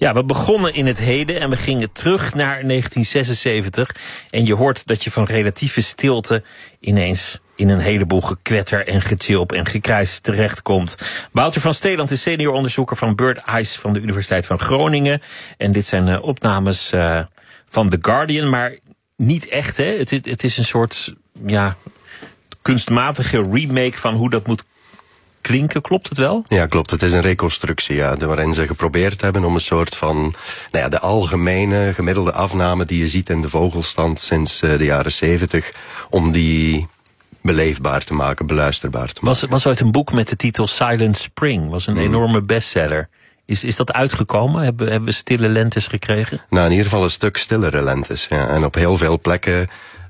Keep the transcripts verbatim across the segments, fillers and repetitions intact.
Ja, we begonnen in het heden en we gingen terug naar negentien zesenzeventig. En je hoort dat je van relatieve stilte ineens in een heleboel gekwetter en getjilp en gekrijs terechtkomt. Wouter van Steeland is senior onderzoeker van Bird Eyes van de Universiteit van Groningen. En dit zijn uh, opnames uh, van The Guardian, maar niet echt, hè? Het, het is een soort ja, kunstmatige remake van hoe dat moet klinken. Klopt het wel? Ja, klopt. Het is een reconstructie, ja, waarin ze geprobeerd hebben om een soort van nou ja, de algemene gemiddelde afname die je ziet in de vogelstand sinds uh, de jaren zeventig, om die beleefbaar te maken, beluisterbaar te maken. Was, was ooit een boek met de titel Silent Spring. Was een enorme bestseller. Is, is dat uitgekomen? Hebben, hebben we stille lentes gekregen? Nou, in ieder geval een stuk stillere lentes. Ja. En op heel veel plekken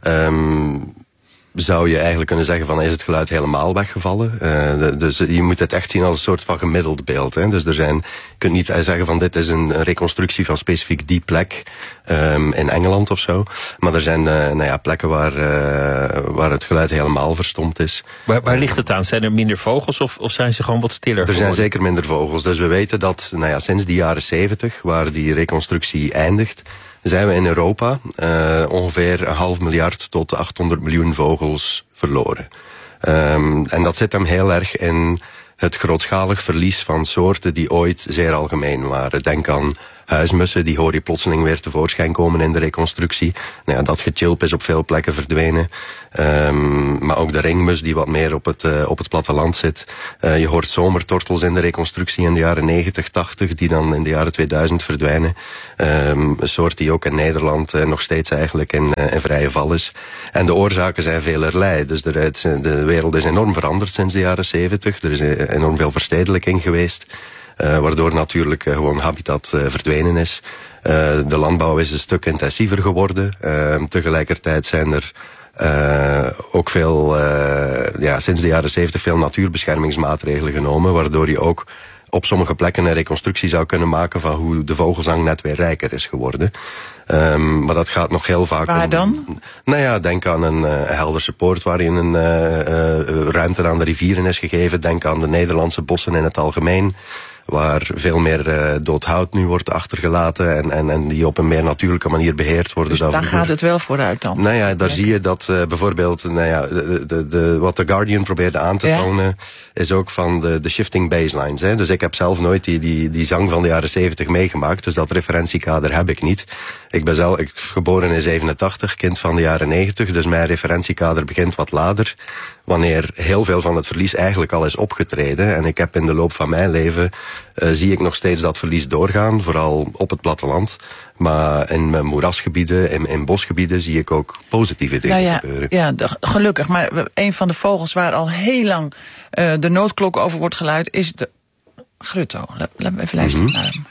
um, zou je eigenlijk kunnen zeggen van is het geluid helemaal weggevallen. Uh, de, dus je moet het echt zien als een soort van gemiddeld beeld. Hè. Dus er zijn, je kunt niet zeggen van dit is een reconstructie van specifiek die plek um, in Engeland of zo. Maar er zijn uh, nou ja, plekken waar, uh, waar het geluid helemaal verstomd is. Waar, waar ligt het aan? Zijn er minder vogels of, of zijn ze gewoon wat stiller Er geworden? zijn zeker minder vogels. Dus we weten dat nou ja, sinds de jaren zeventig, waar die reconstructie eindigt, zijn we in Europa uh, ongeveer een half miljard tot achthonderd miljoen vogels verloren. Um, en dat zit hem heel erg in het grootschalig verlies van soorten die ooit zeer algemeen waren. Denk aan huismussen, die hoor je plotseling weer tevoorschijn komen in de reconstructie. Nou ja, dat getjilp is op veel plekken verdwenen. Um, maar ook de ringmus die wat meer op het, uh, op het platteland zit. Uh, je hoort zomertortels in de reconstructie in de jaren negentig, tachtig, die dan in de jaren tweeduizend verdwijnen. Um, een soort die ook in Nederland uh, nog steeds eigenlijk in, uh, in vrije val is. En de oorzaken zijn velerlei. Dus de, de wereld is enorm veranderd sinds de jaren zeventig. Er is enorm veel verstedelijking geweest. Uh, waardoor natuurlijk uh, gewoon habitat uh, verdwenen is. Uh, de landbouw is een stuk intensiever geworden. Uh, tegelijkertijd zijn er uh, ook veel, uh, ja, sinds de jaren zeventig veel natuurbeschermingsmaatregelen genomen, waardoor je ook op sommige plekken een reconstructie zou kunnen maken van hoe de vogelzang net weer rijker is geworden. Um, maar dat gaat nog heel vaak Waar om, dan? Nou ja, denk aan een uh, Helderse Poort waarin een uh, uh, ruimte aan de rivieren is gegeven. Denk aan de Nederlandse bossen in het algemeen, waar veel meer uh, dood hout nu wordt achtergelaten en, en, en die op een meer natuurlijke manier beheerd worden. Dus dan daar vroeger. gaat het wel vooruit dan? Nou ja, daar zie je dat uh, bijvoorbeeld, nou ja, de, de, de, wat The Guardian probeerde aan te ja. tonen, is ook van de, de shifting baselines. Hè. Dus ik heb zelf nooit die, die, die zang van de jaren zeventig meegemaakt, dus dat referentiekader heb ik niet. Ik ben zelf ik geboren in zevenentachtig, kind van de jaren negentig, dus mijn referentiekader begint wat later, wanneer heel veel van het verlies eigenlijk al is opgetreden. En ik heb in de loop van mijn leven, uh, zie ik nog steeds dat verlies doorgaan, vooral op het platteland. Maar in mijn moerasgebieden, in, in bosgebieden, zie ik ook positieve dingen nou ja, gebeuren. Ja, de, gelukkig. Maar een van de vogels waar al heel lang uh, de noodklok over wordt geluid, is de grutto. Laten we even luisteren mm-hmm. naar hem.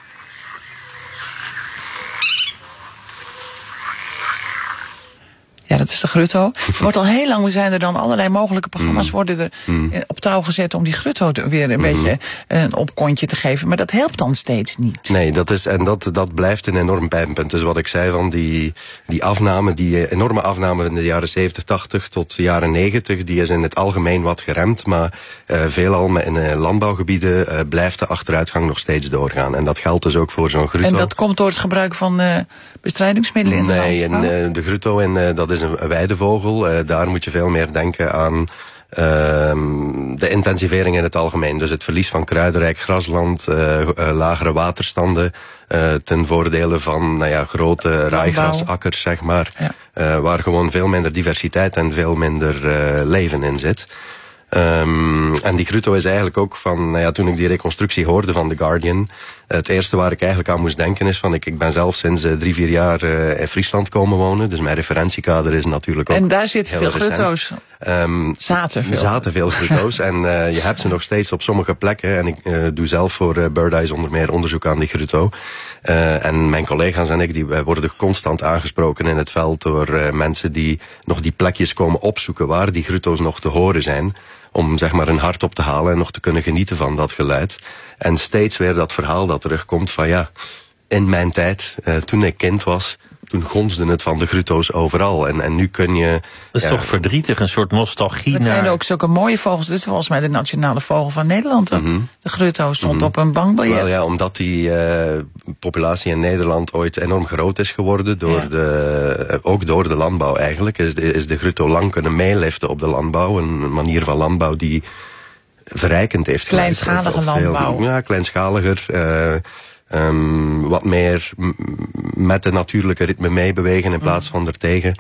Ja, dat is de grutto. Er wordt al heel lang, zijn er dan allerlei mogelijke programma's worden er mm. op touw gezet om die grutto weer een mm-hmm. beetje een opkontje te geven. Maar dat helpt dan steeds niet. Nee, dat is, en dat, dat blijft een enorm pijnpunt. Dus wat ik zei van die, die afname, die enorme afname in de jaren zeventig, tachtig tot de jaren negentig, die is in het algemeen wat geremd. Maar uh, veelal in uh, landbouwgebieden uh, blijft de achteruitgang nog steeds doorgaan. En dat geldt dus ook voor zo'n grutto. En dat komt door het gebruik van uh, bestrijdingsmiddelen in de Nee, landbouw? Nee, uh, de grutto, en, uh, dat is een weidevogel. Uh, daar moet je veel meer denken aan uh, de intensivering in het algemeen. Dus het verlies van kruidenrijk grasland, uh, uh, lagere waterstanden, uh, ten voordele van nou ja, grote raaigrasakkers, zeg maar. Ja. Uh, waar gewoon veel minder diversiteit en veel minder uh, leven in zit. Um, en die grutto is eigenlijk ook van, nou ja, toen ik die reconstructie hoorde van The Guardian, het eerste waar ik eigenlijk aan moest denken is van, ik, ik ben zelf sinds uh, drie, vier jaar uh, in Friesland komen wonen, dus mijn referentiekader is natuurlijk ook. En daar zitten veel grutto's. Um, zaten veel. Zaten veel grutto's. En uh, je hebt ze nog steeds op sommige plekken. En ik uh, doe zelf voor uh, Bird Eyes onder meer onderzoek aan die grutto. Uh, en mijn collega's en ik, die wij worden constant aangesproken in het veld door uh, mensen die nog die plekjes komen opzoeken waar die grutto's nog te horen zijn. Om zeg maar een hart op te halen en nog te kunnen genieten van dat geluid. En steeds weer dat verhaal dat terugkomt van ja, in mijn tijd, uh, toen ik kind was, toen gonsde het van de grutto's overal. En, en nu kun je... Dat is ja, toch verdrietig, een soort nostalgie. Het naar... zijn ook zulke mooie vogels. Dit is volgens mij de nationale vogel van Nederland. Mm-hmm. De grutto stond mm-hmm. op een bankbiljet. Wel ja, omdat die uh, populatie in Nederland ooit enorm groot is geworden. Door ja. de, uh, ook door de landbouw eigenlijk. Is de, is de grutto lang kunnen meeliften op de landbouw. Een manier van landbouw die verrijkend heeft geleid. Kleinschalige landbouw. Veel, ja, kleinschaliger. Uh, um, wat meer m- met de natuurlijke ritme meebewegen in plaats van ertegen.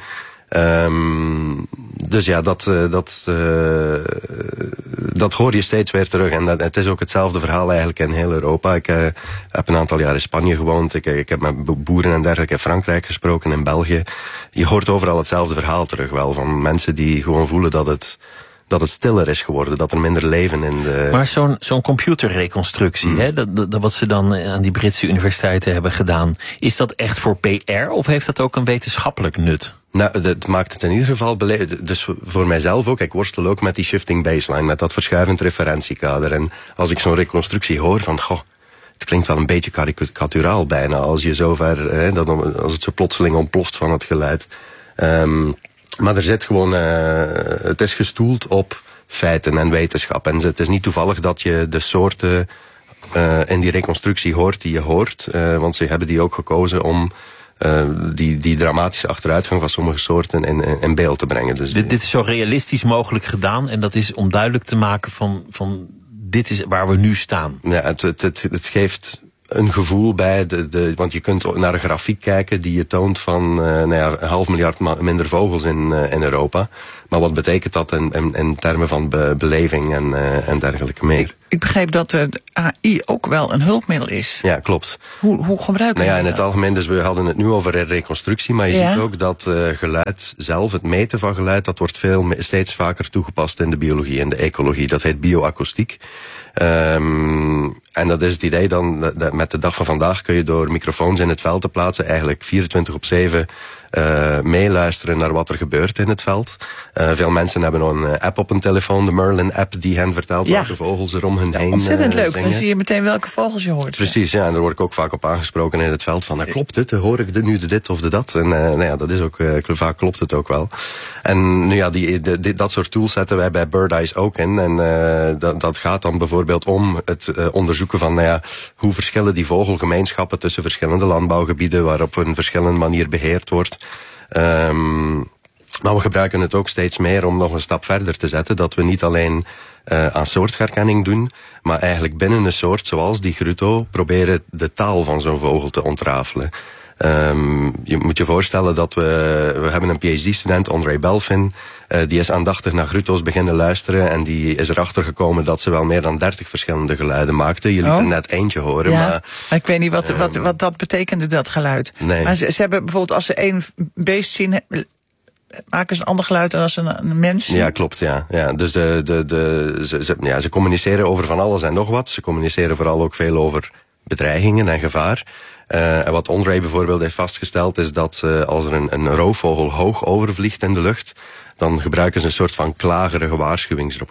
Um, dus ja, dat, uh, dat, uh, dat hoor je steeds weer terug. En dat, het is ook hetzelfde verhaal eigenlijk in heel Europa. Ik uh, heb een aantal jaar in Spanje gewoond. Ik, ik heb met boeren en dergelijke in Frankrijk gesproken, in België. Je hoort overal hetzelfde verhaal terug wel. Van mensen die gewoon voelen dat het... dat het stiller is geworden, dat er minder leven in de... Maar zo'n zo'n computerreconstructie, mm. hè, dat, dat, wat ze dan aan die Britse universiteiten hebben gedaan, is dat echt voor P R of heeft dat ook een wetenschappelijk nut? Nou, het maakt het in ieder geval... Bele- dus voor mijzelf ook, ik worstel ook met die shifting baseline, met dat verschuivend referentiekader. En als ik zo'n reconstructie hoor van, goh, het klinkt wel een beetje karikaturaal bijna, als je zover, hè, dat, als het zo plotseling ontploft van het geluid. Um, Maar er zit gewoon, uh, het is gestoeld op feiten en wetenschap. En het is niet toevallig dat je de soorten uh, in die reconstructie hoort die je hoort. Uh, want ze hebben die ook gekozen om uh, die, die dramatische achteruitgang van sommige soorten in, in beeld te brengen. Dus dit, dit is zo realistisch mogelijk gedaan. En dat is om duidelijk te maken van, van dit is waar we nu staan. Ja, het, het, het, het geeft... een gevoel bij, de, de, want je kunt naar een grafiek kijken die je toont van uh, nou ja, een half miljard ma- minder vogels in, uh, in Europa. Maar wat betekent dat in, in, in termen van be- beleving en, uh, en dergelijke meer? Ik, ik begreep dat de A I ook wel een hulpmiddel is. Ja, klopt. Hoe, hoe gebruiken nou ja, we in dat? het algemeen, dus we hadden het nu over reconstructie, maar je ja. ziet ook dat uh, geluid zelf, het meten van geluid, dat wordt veel, steeds vaker toegepast in de biologie en de ecologie. Dat heet bioakoestiek. Um, en dat is het idee dan, dat met de dag van vandaag kun je door microfoons in het veld te plaatsen eigenlijk vierentwintig op zeven uh, meeluisteren naar wat er gebeurt in het veld. Uh, veel mensen hebben een app op hun telefoon, de Merlin-app, die hen vertelt ja. welke vogels er om hen ja, heen ontzettend uh, leuk, zingen. dan zie je meteen welke vogels je hoort. Precies, ja, en daar word ik ook vaak op aangesproken in het veld van, nou, klopt dit, hoor ik dit, nu de dit of de dat? En uh, nou ja, dat is ook, uh, vaak klopt het ook wel. En nu ja, die, de, die, dat soort tools zetten wij bij Bird Eyes ook in. En uh, dat, dat gaat dan bijvoorbeeld om het uh, onderzoeken van, nou ja, hoe verschillen die vogelgemeenschappen tussen verschillende landbouwgebieden, waarop een verschillende manier beheerd wordt. Um, maar we gebruiken het ook steeds meer om nog een stap verder te zetten, dat we niet alleen uh, aan soortherkenning doen, maar eigenlijk binnen een soort, zoals die grutto, proberen de taal van zo'n vogel te ontrafelen. Um, je moet je voorstellen dat we, we hebben een P H D-student, André Belfin, uh, die is aandachtig naar grutto's beginnen luisteren en die is erachter gekomen dat ze wel meer dan dertig verschillende geluiden maakten. Je liet oh. er net eentje horen. Ja, maar, maar ik weet niet wat, um, wat, wat dat betekende, dat geluid. Nee. Maar ze, ze hebben bijvoorbeeld, als ze één beest zien, maken ze een ander geluid dan als een, een mens zien. Ja, klopt, ja. ja dus de, de, de, ze, ze, ja, ze communiceren over van alles en nog wat. Ze communiceren vooral ook veel over bedreigingen en gevaar. Uh, en wat André bijvoorbeeld heeft vastgesteld is dat uh, als er een, een roofvogel hoog overvliegt in de lucht, dan gebruiken ze een soort van klagerige waarschuwingsroep.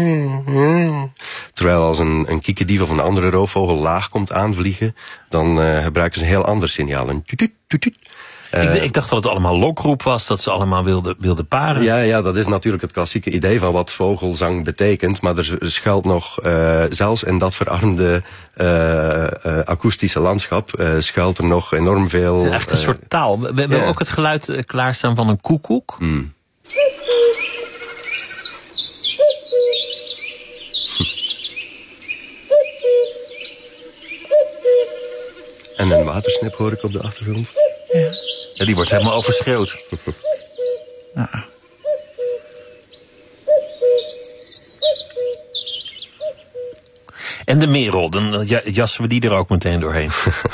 Terwijl als een, een kiekendief of een andere roofvogel laag komt aanvliegen, dan uh, gebruiken ze een heel ander signaal. Een tutut, tutut. Uh, ik, ik dacht dat het allemaal lokroep was, dat ze allemaal wilden, wilden paren. Ja, ja, dat is natuurlijk het klassieke idee van wat vogelzang betekent. Maar er schuilt nog, uh, zelfs in dat verarmde uh, uh, akoestische landschap, uh, schuilt er nog enorm veel... Het is eigenlijk een uh, soort taal. We, we hebben yeah. ook het geluid uh, klaarstaan van een koekoek. Mm. En een watersnip hoor ik op de achtergrond. Ja. Ja, die wordt helemaal overschreeuwd. Nou. En de merel, dan jassen we die er ook meteen doorheen.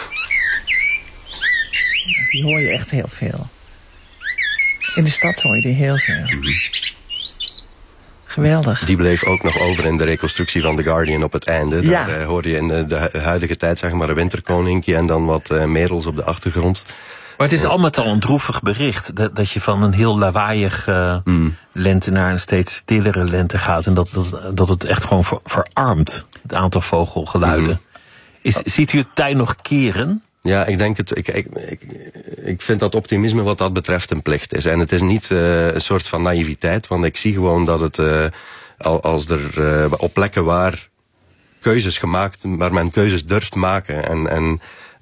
Die hoor je echt heel veel. In de stad hoor je die heel veel. Mm-hmm. Geweldig. Die bleef ook nog over in de reconstructie van The Guardian op het einde. Ja. Daar uh, hoorde je in de, de huidige tijd zeg maar een winterkoninkje en dan wat uh, merels op de achtergrond. Maar het is al met al een droevig bericht. Dat, dat je van een heel lawaaiig uh, mm. lente naar een steeds stillere lente gaat. En dat, dat, dat het echt gewoon ver, verarmt, het aantal vogelgeluiden. Mm. Is, ziet u het tij nog keren? Ja, ik denk het. Ik, ik, ik, ik vind dat optimisme wat dat betreft een plicht is. En het is niet uh, een soort van naïviteit, want ik zie gewoon dat het, uh, als er uh, op plekken waar keuzes gemaakt, waar men keuzes durft maken en, en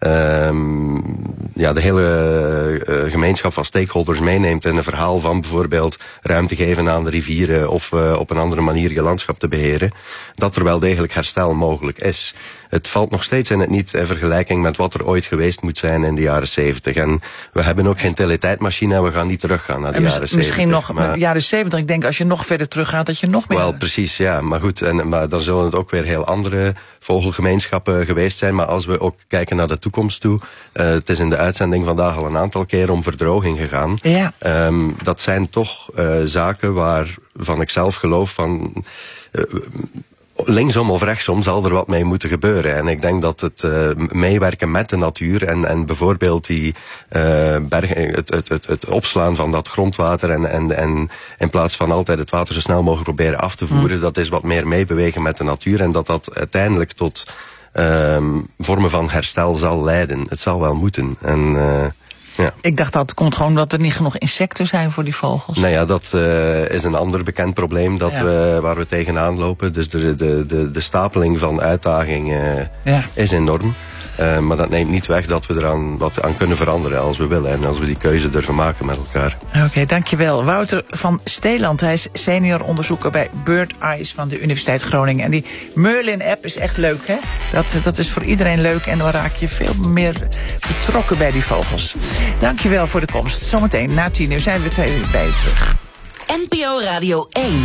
um, ja, de hele uh, gemeenschap van stakeholders meeneemt in een verhaal van bijvoorbeeld ruimte geven aan de rivieren of uh, op een andere manier je landschap te beheren, dat er wel degelijk herstel mogelijk is. Het valt nog steeds in het niet in vergelijking met wat er ooit geweest moet zijn in de jaren zeventig. En we hebben ook geen teletijdmachine en we gaan niet teruggaan naar de en jaren zeventig. Misschien nog maar, de jaren zeventig. Ik denk als je nog verder teruggaat dat je nog meer... Wel, precies, ja. Maar goed, en, maar dan zullen het ook weer heel andere vogelgemeenschappen geweest zijn. Maar als we ook kijken naar de toekomst toe. Uh, het is in de uitzending vandaag al een aantal keer om verdroging gegaan. Ja. Um, dat zijn toch uh, zaken waarvan ik zelf geloof van... Uh, linksom of rechtsom zal er wat mee moeten gebeuren. En ik denk dat het uh, meewerken met de natuur en, en bijvoorbeeld die uh, bergen, het, het, het, het opslaan van dat grondwater en, en, en in plaats van altijd het water zo snel mogelijk proberen af te voeren, mm. dat is wat meer meebewegen met de natuur en dat dat uiteindelijk tot um, vormen van herstel zal leiden. Het zal wel moeten. En uh, ja. Ik dacht dat het komt gewoon omdat er niet genoeg insecten zijn voor die vogels. Nou ja, dat uh, is een ander bekend probleem dat ja. we, waar we tegenaan lopen. Dus de, de, de, de stapeling van uitdagingen uh, ja. is enorm. Uh, maar dat neemt niet weg dat we eraan wat aan kunnen veranderen als we willen. En als we die keuze durven maken met elkaar. Oké, okay, dankjewel. Wouter van Steeland, hij is senior onderzoeker bij Bird Eyes van de Universiteit Groningen. En die Merlin-app is echt leuk, hè? Dat, dat is voor iedereen leuk en dan raak je veel meer betrokken bij die vogels. Dankjewel voor de komst. Zometeen na tien uur zijn we bij je terug. N P O Radio één.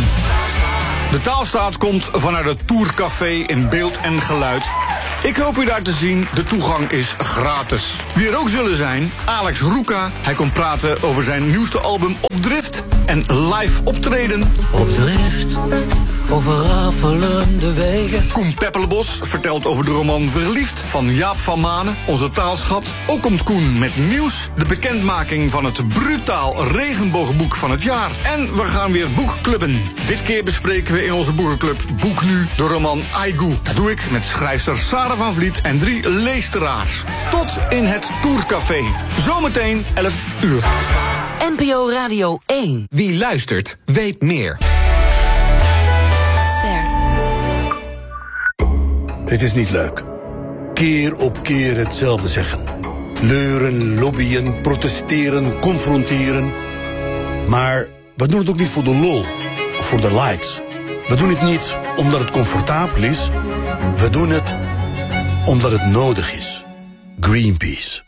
De Taalstaat komt vanuit het Tourcafé in beeld en geluid. Ik hoop u daar te zien. De toegang is gratis. Wie er ook zullen zijn, Alex Roeka. Hij komt praten over zijn nieuwste album Op Drift. En live optreden. Op drift, over raffelende wegen. Koen Peppelenbos vertelt over de roman Verliefd van Jaap van Manen, onze taalschat. Ook komt Koen met nieuws. De bekendmaking van het brutaal regenboogboek van het jaar. En we gaan weer boekclubben. Dit keer bespreken we in onze boekenclub Boek Nu de roman Aigu. Dat doe ik met schrijfster Sarah van Vliet en drie leesteraars. Tot in het Tourcafé. Zometeen elf uur. N P O Radio één. Wie luistert, weet meer. Ster. Het is niet leuk. Keer op keer hetzelfde zeggen. Leuren, lobbyen, protesteren, confronteren. Maar we doen het ook niet voor de lol of voor de likes. We doen het niet omdat het comfortabel is. We doen het omdat het nodig is. Greenpeace.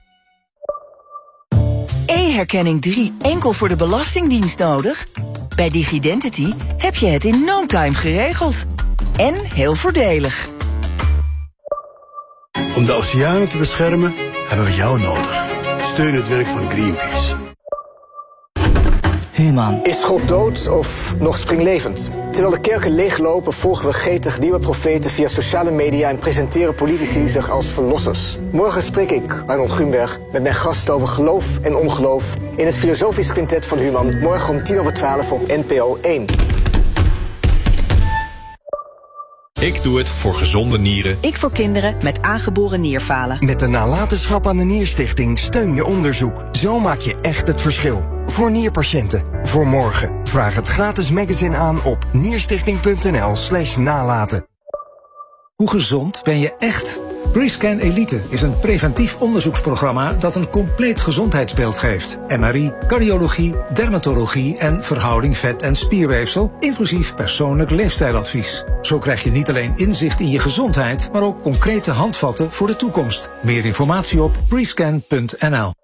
E-herkenning drie enkel voor de Belastingdienst nodig? Bij Digidentity heb je het in no time geregeld. En heel voordelig. Om de oceanen te beschermen hebben we jou nodig. Steun het werk van Greenpeace. Human. Is God dood of nog springlevend? Terwijl de kerken leeglopen, volgen we gretig nieuwe profeten via sociale media en presenteren politici zich als verlossers. Morgen spreek ik, Arnold Grunberg, met mijn gasten over geloof en ongeloof in het filosofisch quintet van Human. Morgen om tien over twaalf op N P O één. Ik doe het voor gezonde nieren. Ik voor kinderen met aangeboren nierfalen. Met de nalatenschap aan de Nierstichting steun je onderzoek. Zo maak je echt het verschil. Voor nierpatiënten. Voor morgen. Vraag het gratis magazine aan op nierstichting.nl slash nalaten. Hoe gezond ben je echt? BreScan Elite is een preventief onderzoeksprogramma dat een compleet gezondheidsbeeld geeft. M R I, cardiologie, dermatologie en verhouding vet- en spierweefsel, inclusief persoonlijk leefstijladvies. Zo krijg je niet alleen inzicht in je gezondheid, maar ook concrete handvatten voor de toekomst. Meer informatie op brescan punt n l.